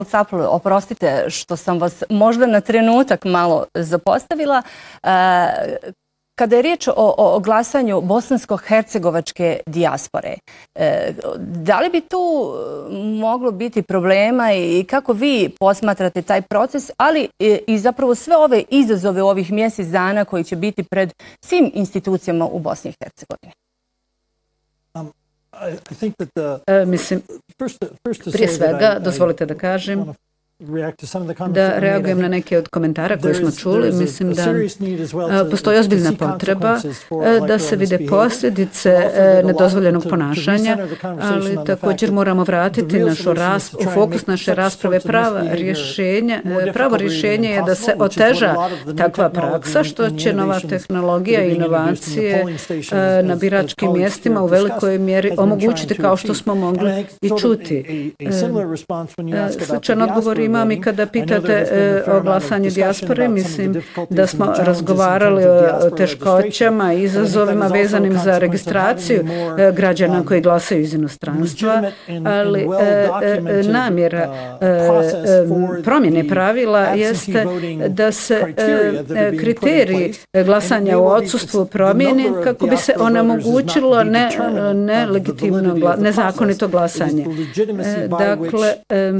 Capul, oprostite što sam vas možda na trenutak malo zapostavila. Kada je riječ o glasanju bosansko-hercegovačke dijaspore, da li bi tu moglo biti problema i kako vi posmatrate taj proces, ali i zapravo sve ove izazove ovih mjesec dana koji će biti pred svim institucijama u Bosni i Hercegovini? Mislim, prije svega, dozvolite da kažem, da reagujem na neke od komentara koje smo čuli. Mislim da postoji ozbiljna potreba da se vide posljedice nedozvoljenog ponašanja, ali također moramo vratiti u fokus naše rasprave pravo rješenje je da se oteža takva praksa, što će nova tehnologija i inovacije na biračkim mjestima u velikoj mjeri omogućiti, kao što smo mogli i čuti. Sličan odgovor imam i kada pitate o glasanju dijaspore. Mislim da smo razgovarali o teškoćama i izazovima vezanim za registraciju građana koji glasaju iz inostranstva, ali namjera promjene pravila jeste da se kriteriji glasanja u odsustvu promijene kako bi se onemogućilo nezakonito glasanje. Dakle,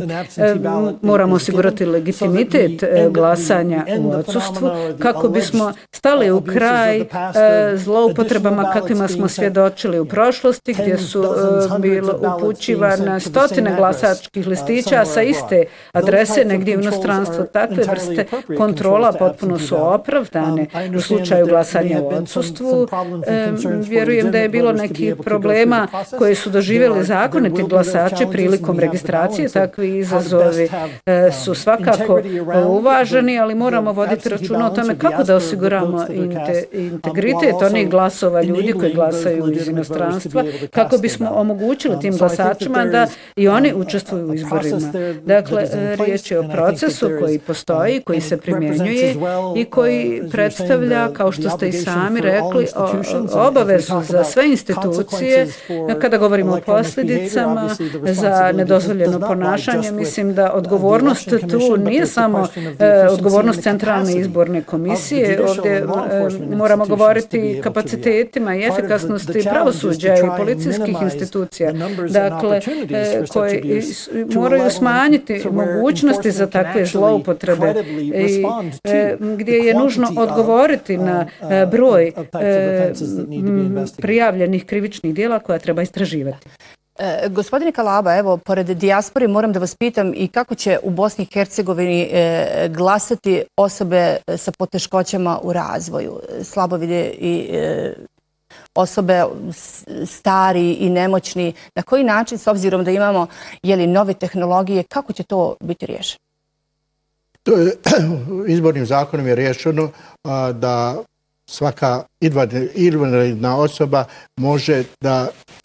moramo osigurati legitimitet glasanja u odsustvu kako bismo stali u kraj zloupotrebama kakvima smo svjedočili u prošlosti, gdje su bilo upućivane stotine glasačkih listića sa iste adrese negdje u inostranstvu. Takve vrste kontrola potpuno su opravdane u slučaju glasanja u odsustvu. Vjerujem da je bilo nekih problema koje su doživjeli zakoniti glasači prilikom registracije. Takvi izazovi su svakako uvaženi, ali moramo voditi računa o tome kako da osiguramo integritet onih glasova ljudi koji glasaju iz inostranstva, kako bismo omogućili tim glasačima da i oni učestvuju u izborima. Dakle, riječ je o procesu koji postoji, koji se primjenjuje i koji predstavlja, kao što ste i sami rekli, obavezu za sve institucije. Kada govorimo o posljedicama za nedozvoljeno ponašanje, mislim da odgovornost tu nije samo odgovornost Centralne izborne komisije. Ovdje moramo govoriti o kapacitetima i efikasnosti pravosuđa i policijskih institucija, dakle, koje moraju smanjiti mogućnosti za takve zloupotrebe i gdje je nužno odgovoriti na broj prijavljenih krivičnih djela koja treba istraživati. Gospodine Kalaba, evo, pored dijaspore moram da vas pitam i kako će u Bosni i Hercegovini glasati osobe sa poteškoćama u razvoju, slabovide i osobe stari i nemoćni. Na koji način, s obzirom da imamo nove tehnologije, kako će to biti riješeno? To je, izbornim zakonom je riješeno da svaka invalidna osoba može da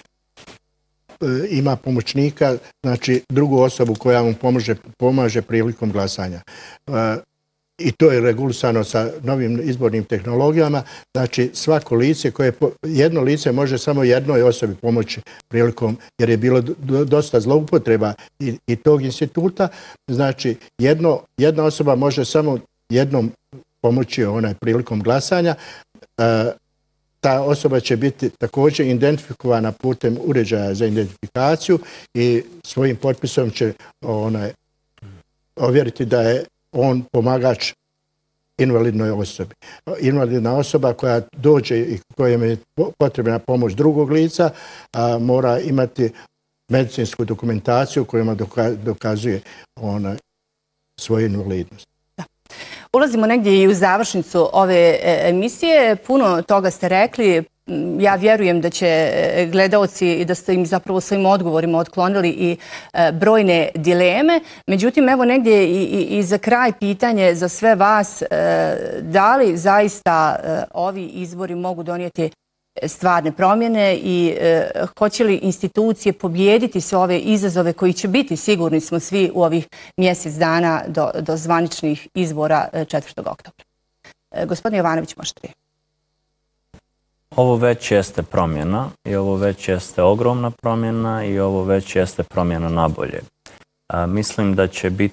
ima pomoćnika, znači drugu osobu koja mu pomaže prilikom glasanja. I to je regulisano sa novim izbornim tehnologijama. Znači svako lice, jedno lice može samo jednoj osobi pomoći prilikom, jer je bilo dosta zloupotreba i tog instituta. Znači jedna osoba može samo jednom pomoći prilikom glasanja. Ta osoba će biti također identifikovana putem uređaja za identifikaciju i svojim potpisom će ovjeriti da je on pomagač invalidnoj osobi. Invalidna osoba koja dođe i kojem je potrebna pomoć drugog lica mora imati medicinsku dokumentaciju kojima dokazuje svoju invalidnost. Ulazimo negdje i u završnicu ove emisije. Puno toga ste rekli. Ja vjerujem da će gledaoci i da ste im zapravo svojim odgovorima otklonili i brojne dileme. Međutim, evo negdje i za kraj pitanje za sve vas, da li zaista ovi izbori mogu donijeti stvarne promjene i hoće li institucije pobijediti sve ove izazove koji će biti, sigurni smo svi, u ovih mjesec dana do zvaničnih izbora 4. oktobra. Gospodin Jovanović, možete. Ovo već jeste promjena i ovo već jeste ogromna promjena i ovo već jeste promjena na bolje. Mislim da će biti